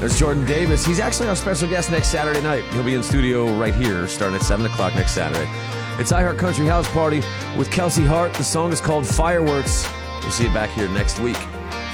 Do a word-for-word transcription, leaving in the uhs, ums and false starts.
There's Jordan Davis. He's actually our special guest next Saturday night. He'll be in studio right here starting at seven o'clock next Saturday. It's iHeart Country House Party with Kelsey Hart. The song is called Fireworks. We'll see you back here next week.